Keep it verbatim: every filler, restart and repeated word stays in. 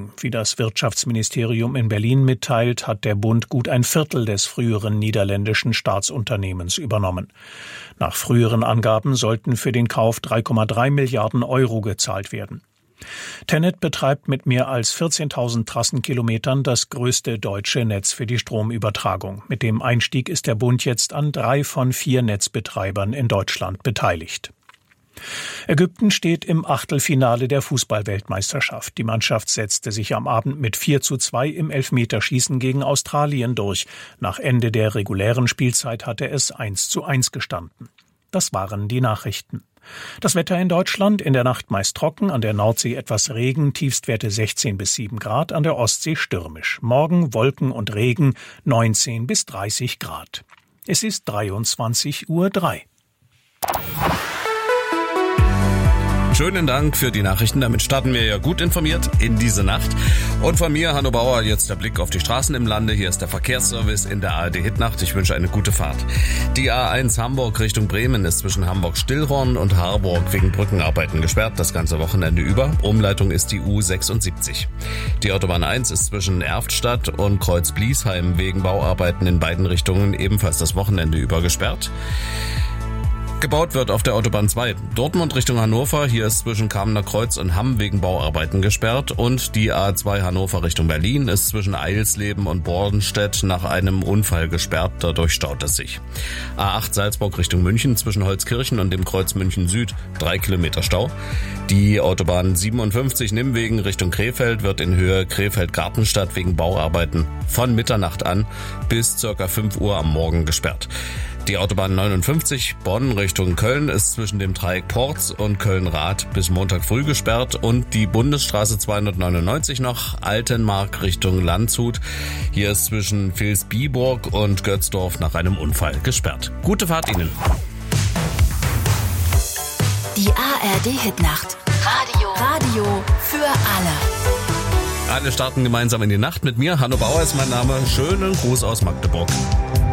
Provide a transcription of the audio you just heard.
Regen. Wie das Wirtschaftsministerium in Berlin mitteilt, hat der Bund gut ein Viertel des früheren niederländischen Staatsunternehmens übernommen. Nach früheren Angaben sollten für den Kauf drei Komma drei Milliarden Euro gezahlt werden. TenneT betreibt mit mehr als vierzehntausend Trassenkilometern das größte deutsche Netz für die Stromübertragung. Mit dem Einstieg ist der Bund jetzt an drei von vier Netzbetreibern in Deutschland beteiligt. Ägypten steht im Achtelfinale der Fußball-Weltmeisterschaft. Die Mannschaft setzte sich am Abend mit vier zu zwei im Elfmeterschießen gegen Australien durch. Nach Ende der regulären Spielzeit hatte es eins zu eins gestanden. Das waren die Nachrichten. Das Wetter in Deutschland: in der Nacht meist trocken, an der Nordsee etwas Regen, Tiefstwerte sechzehn bis sieben Grad, an der Ostsee stürmisch. Morgen Wolken und Regen, neunzehn bis dreißig Grad. Es ist dreiundzwanzig Uhr drei. Schönen Dank für die Nachrichten. Damit starten wir ja gut informiert in diese Nacht. Und von mir, Hanno Bauer, jetzt der Blick auf die Straßen im Lande. Hier ist der Verkehrsservice in der A R D Hitnacht. Ich wünsche eine gute Fahrt. Die A eins Hamburg Richtung Bremen ist zwischen Hamburg-Stillhorn und Harburg wegen Brückenarbeiten gesperrt, das ganze Wochenende über. Umleitung ist die U sechsundsiebzig. Die Autobahn eins ist zwischen Erftstadt und Kreuz-Bliesheim wegen Bauarbeiten in beiden Richtungen ebenfalls das Wochenende über gesperrt. Gebaut wird auf der Autobahn zwei. Dortmund Richtung Hannover, hier ist zwischen Kamener Kreuz und Hamm wegen Bauarbeiten gesperrt. Und die A zwei Hannover Richtung Berlin ist zwischen Eilsleben und Bordenstedt nach einem Unfall gesperrt, dadurch staut es sich. A acht Salzburg Richtung München zwischen Holzkirchen und dem Kreuz München Süd, drei Kilometer Stau. Die Autobahn siebenundfünfzig Nimwegen Richtung Krefeld wird in Höhe Krefeld-Gartenstadt wegen Bauarbeiten von Mitternacht an bis circa fünf Uhr am Morgen gesperrt. Die Autobahn neunundfünfzig Bonn Richtung Köln ist zwischen dem Dreieck Porz und Köln-Rath bis Montag früh gesperrt und die Bundesstraße zweihundertneunundneunzig noch Altenmark Richtung Landshut. Hier ist zwischen Vilsbiburg und Götzdorf nach einem Unfall gesperrt. Gute Fahrt Ihnen. Die A R D-Hitnacht. Radio. Radio für alle. Alle starten gemeinsam in die Nacht mit mir. Hanno Bauer ist mein Name. Schönen Gruß aus Magdeburg.